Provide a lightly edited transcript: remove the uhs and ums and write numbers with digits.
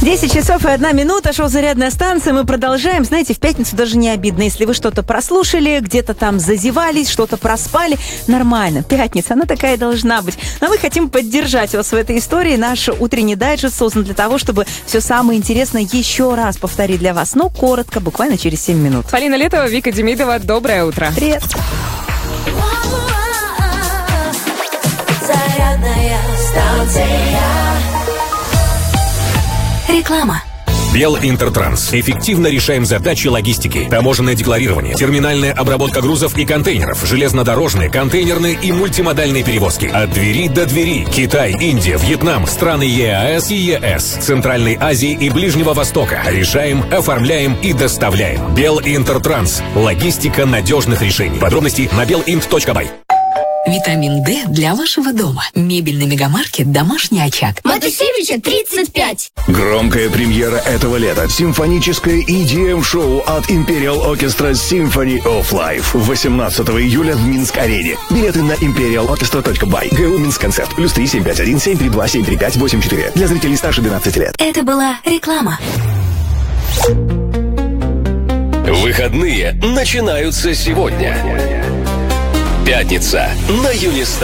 10 часов и 1 минута, шоу «Зарядная станция». Мы продолжаем. Знаете, в пятницу даже не обидно. Если вы что-то прослушали, где-то там зазевались, что-то проспали, нормально. Пятница, она такая должна быть. Но мы хотим поддержать вас в этой истории. Наш утренний дайджест создан для того, чтобы все самое интересное еще раз повторить для вас. Но коротко, буквально через 7 минут. Полина Летова, Вика Демидова. Доброе утро. Привет. Зарядная станция. Реклама. Белинтертранс. Эффективно решаем задачи логистики. Таможенное декларирование, терминальная обработка грузов и контейнеров, железнодорожные, контейнерные и мультимодальные перевозки. От двери до двери. Китай, Индия, Вьетнам, страны ЕАЭС и ЕС, Центральной Азии и Ближнего Востока. Решаем, оформляем и доставляем. Белинтертранс. Логистика надежных решений. Подробности на belint.by. Витамин D для вашего дома. Мебельный мегамаркет «Домашний очаг». Матусевича 35. Громкая премьера этого лета. Симфоническое EDM-шоу от Imperial Orchestra Symphony of Life. 18 июля в Минск-арене. Билеты на imperialorchestra.by. ГУ Минск-концерт. +3 751 732 735 84. Для зрителей старше 12 лет. Это была реклама. Выходные начинаются сегодня. Пятница на Юнистар.